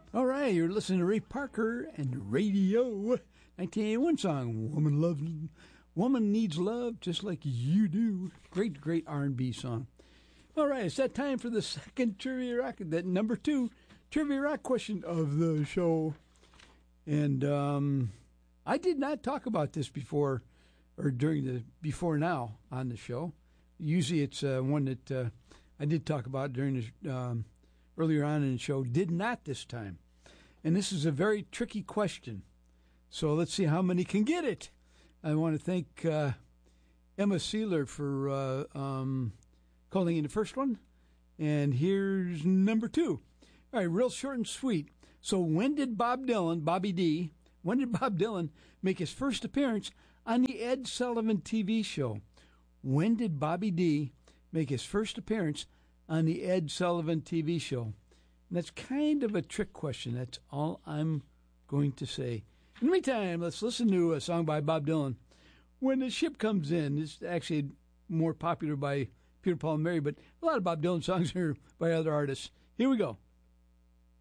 All right, you're listening to Ray Parker and Radio. 1981 song, Woman Needs Love Just Like You Do. Great R&B song. All right, it's that time for the second Trivia Rock, that number 2 Trivia Rock question of the show. And I did not talk about this before or during the before now on the show. Usually it's one that I did talk about during the earlier on in the show. Did not this time. And this is a very tricky question. So let's see how many can get it. I want to thank Emma Seeler for calling in the first one. And here's number 2. All right, real short and sweet. So when did Bob Dylan make his first appearance on the Ed Sullivan TV show? When did Bobby D make his first appearance on the Ed Sullivan TV show? And that's kind of a trick question. That's all I'm going to say. In the meantime, let's listen to a song by Bob Dylan, When the Ship Comes In. It's actually more popular by Peter, Paul, and Mary, but a lot of Bob Dylan songs are by other artists. Here we go.